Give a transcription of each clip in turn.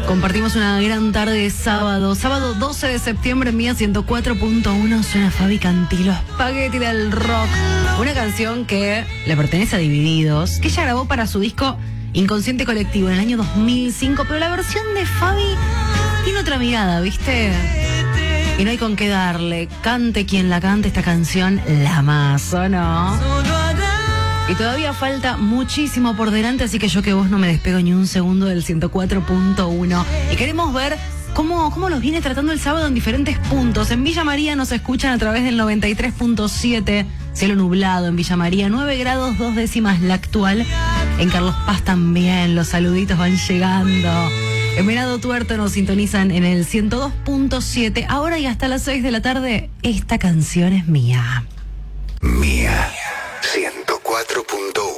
Compartimos una gran tarde de sábado 12 de septiembre en Mía 104.1. Suena Fabi Cantilo, Spaghetti del Rock. Una canción que le pertenece a Divididos, que ella grabó para su disco Inconsciente Colectivo en el año 2005, pero la versión de Fabi tiene otra mirada, ¿viste? Y no hay con qué darle. Cante quien la cante, esta canción la más, ¿o no? Y todavía falta muchísimo por delante, así que yo que vos no me despego ni un segundo del 104.1. Y queremos ver cómo los viene tratando el sábado en diferentes puntos. En Villa María nos escuchan a través del 93.7, cielo nublado en Villa María, 9 grados 2 décimas la actual. En Carlos Paz también, los saluditos van llegando. En Venado Tuerto nos sintonizan en el 102.7. Ahora y hasta las 6 de la tarde, esta canción es mía. Mía 104.1.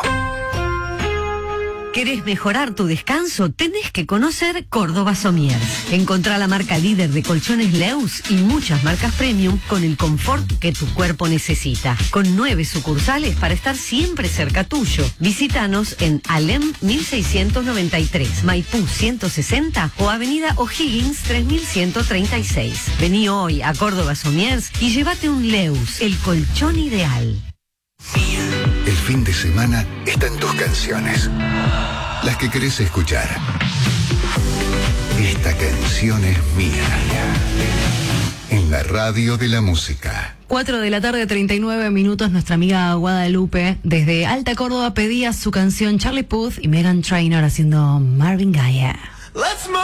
¿Querés mejorar tu descanso? Tenés que conocer Córdoba Somiers. Encontrá la marca líder de colchones Leus y muchas marcas premium con el confort que tu cuerpo necesita. Con 9 sucursales para estar siempre cerca tuyo. Visítanos en Alem 1693, Maipú 160 o Avenida O'Higgins 3136. Vení hoy a Córdoba Somiers y llévate un Leus, el colchón ideal. El fin de semana está en tus canciones, las que querés escuchar. Esta canción es mía. En la radio de la música. 4 de la tarde, 39 minutos. Nuestra amiga Guadalupe, desde Alta Córdoba, pedía su canción Charlie Puth y Meghan Trainor haciendo Marvin Gaye.